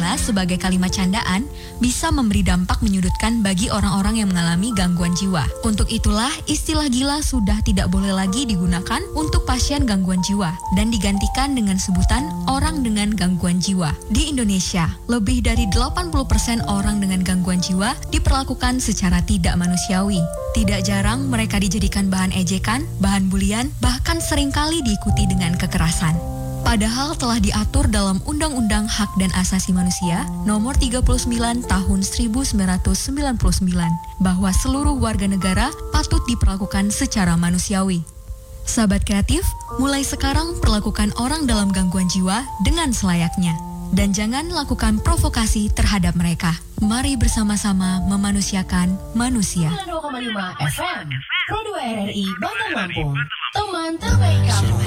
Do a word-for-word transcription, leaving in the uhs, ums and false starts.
gila sebagai kalimat candaan bisa memberi dampak menyudutkan bagi orang-orang yang mengalami gangguan jiwa. Untuk itulah istilah gila sudah tidak boleh lagi digunakan untuk pasien gangguan jiwa dan digantikan dengan sebutan orang dengan gangguan jiwa. Di Indonesia, lebih dari delapan puluh persen orang dengan gangguan jiwa diperlakukan secara tidak manusiawi. Tidak jarang mereka dijadikan bahan ejekan, bahan bulian, bahkan seringkali diikuti dengan kekerasan. Padahal telah diatur dalam Undang-Undang Hak dan Asasi Manusia Nomor tiga puluh sembilan Tahun seribu sembilan ratus sembilan puluh sembilan bahwa seluruh warga negara patut diperlakukan secara manusiawi. Sahabat kreatif, mulai sekarang perlakukan orang dalam gangguan jiwa dengan selayaknya. Dan jangan lakukan provokasi terhadap mereka. Mari bersama-sama memanusiakan manusia. sembilan puluh dua koma lima F M, Pro dua R R I Bandar Lampung, teman terbaik kamu.